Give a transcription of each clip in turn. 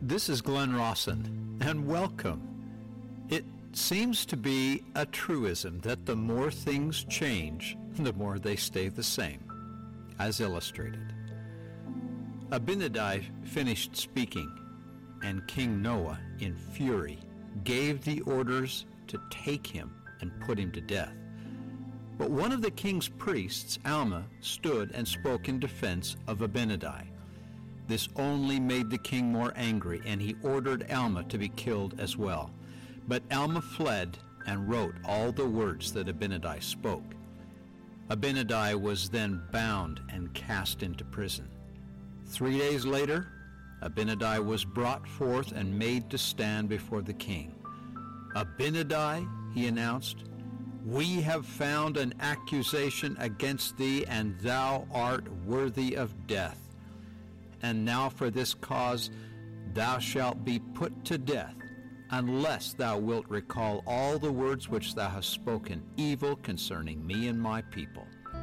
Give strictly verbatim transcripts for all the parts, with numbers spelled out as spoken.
This is Glenn Rawson, and welcome. It seems to be a truism that the more things change, the more they stay the same, as illustrated. Abinadi finished speaking, and King Noah, in fury, gave the orders to take him and put him to death. But one of the king's priests, Alma, stood and spoke in defense of Abinadi. This only made the king more angry, and he ordered Alma to be killed as well. But Alma fled and wrote all the words that Abinadi spoke. Abinadi was then bound and cast into prison. Three days later, Abinadi was brought forth and made to stand before the king. "Abinadi," he announced, "we have found an accusation against thee, and thou art worthy of death. And now for this cause thou shalt be put to death, unless thou wilt recall all the words which thou hast spoken evil concerning me and my people."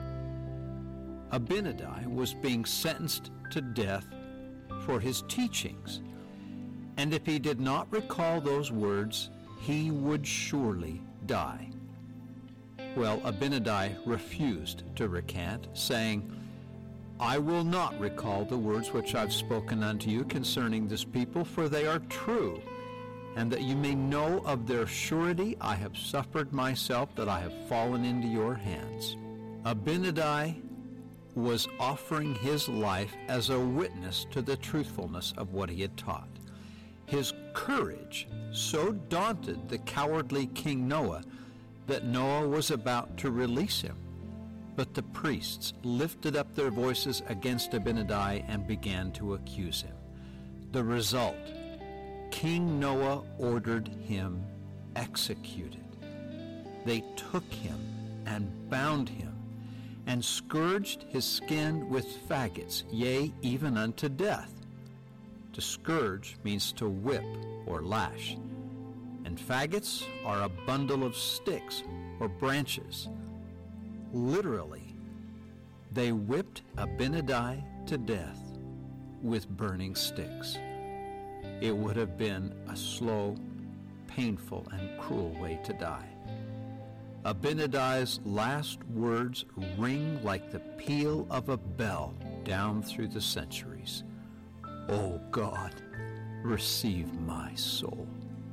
Abinadi was being sentenced to death for his teachings, and if he did not recall those words, he would surely die. Well, Abinadi refused to recant, saying, "I will not recall the words which I've spoken unto you concerning this people, for they are true, and that you may know of their surety I have suffered myself that I have fallen into your hands." Abinadi was offering his life as a witness to the truthfulness of what he had taught. His courage so daunted the cowardly King Noah that Noah was about to release him. But the priests lifted up their voices against Abinadi and began to accuse him. The result, King Noah ordered him executed. They took him and bound him and scourged his skin with faggots, yea, even unto death. To scourge means to whip or lash, and faggots are a bundle of sticks or branches. Literally, they whipped Abinadi to death with burning sticks. It would have been a slow, painful, and cruel way to die. Abinadi's last words ring like the peal of a bell down through the centuries. "Oh God, receive my soul."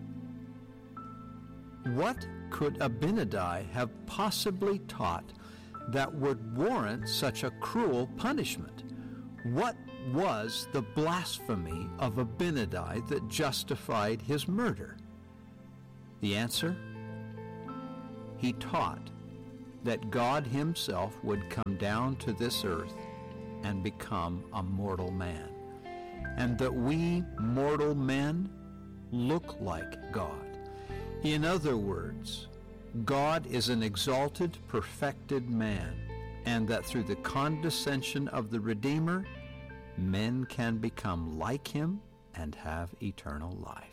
What could Abinadi have possibly taught that would warrant such a cruel punishment? What was the blasphemy of Abinadi that justified his murder? The answer? He taught that God himself would come down to this earth and become a mortal man, and that we mortal men look like God. In other words, God is an exalted, perfected man, and that through the condescension of the Redeemer, men can become like him and have eternal life.